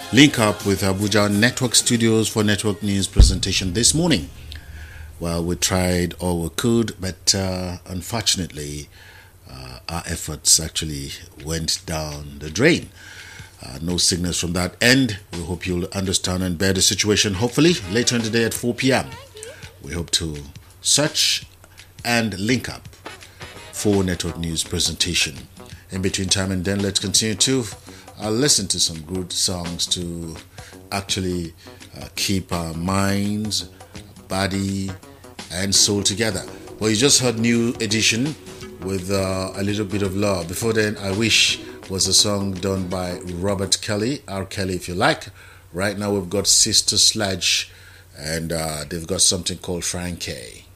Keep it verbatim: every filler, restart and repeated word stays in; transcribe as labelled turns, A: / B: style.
A: link up with Abuja Network Studios for Network News presentation this morning. Well, we tried all we could, but uh, unfortunately, uh, our efforts actually went down the drain. Uh, no signals from that end. We hope you'll understand and bear the situation. Hopefully, later in the day at four p.m., we hope to search and link up for Network News presentation. In between time and then, let's continue to uh, listen to some good songs to actually uh, keep our minds, body, and soul together. Well, you just heard New Edition with uh, A Little Bit of Love. Before then, I Wish was a song done by Robert Kelly, R. Kelly if you like. Right now we've got Sister Sledge, and uh, they've got something called Frankie.